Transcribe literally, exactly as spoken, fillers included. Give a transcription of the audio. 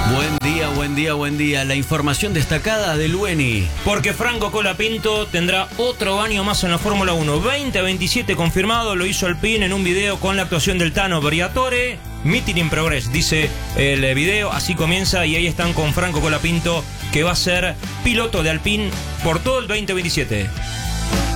Buen día, buen día, buen día. La información destacada del Lueni. Porque Franco Colapinto tendrá otro año más en la Fórmula uno. veinte veintisiete confirmado, lo hizo Alpine en un video con la actuación del Tano Briatore. Meeting in progress, dice el video. Así comienza y ahí están con Franco Colapinto, que va a ser piloto de Alpine por todo el veinte veintisiete.